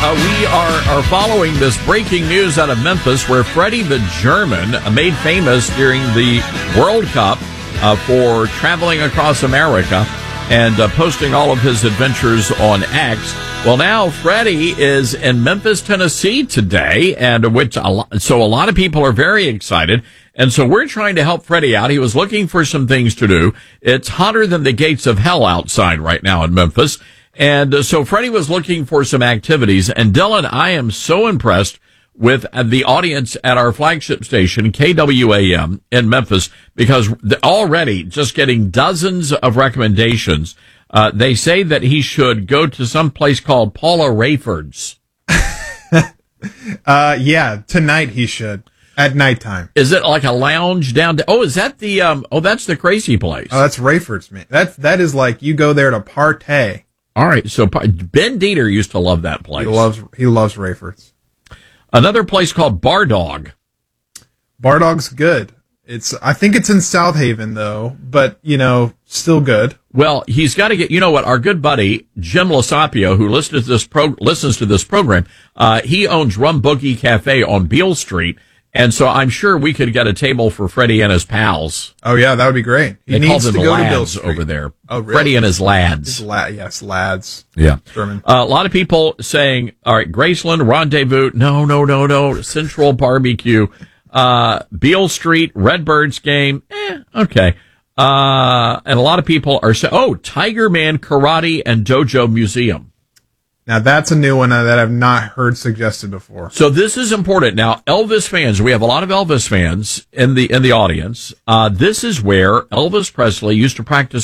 We are following this breaking news out of Memphis where Freddie the German, made famous during the World Cup for traveling across America and posting all of his adventures on X. Well, now Freddie is in Memphis, Tennessee today, and so a lot of people are very excited. And so we're trying to help Freddie out. He was looking for some things to do. It's hotter than the gates of hell outside right now in Memphis. And so Freddie was looking for some activities. And Dylan, I am so impressed with the audience at our flagship station, KWAM in Memphis, because already just getting dozens of recommendations. They say that he should go to some place called Paula Rayford's. Yeah, tonight he should. At nighttime. Is it like a lounge down? Is that the, that's the crazy place. Oh, that's Rayford's, man. That is like you go there to partay. All right. So Ben Dieter used to love that place. He loves Rayford's. Another place called Bar Dog. Bar Dog's good. I think it's in South Haven though, but still good. Well, he's got to get, what, our good buddy, Jim Losapio, who listens to this program, he owns Rum Boogie Cafe on Beale Street. And so I'm sure we could get a table for Freddie and his pals. Oh, yeah, that would be great. They call them the lads over there. Oh, really? Freddie and his lads. Yes, lads. Yeah. German. A lot of people saying, all right, Graceland, Rendezvous. No. Central Barbecue. Beale Street, Redbirds game. Okay. And a lot of people are saying, Tiger Man Karate and Dojo Museum. Now, that's a new one that I've not heard suggested before. So this is important. Now, Elvis fans, we have a lot of Elvis fans in the audience. This is where Elvis Presley used to practice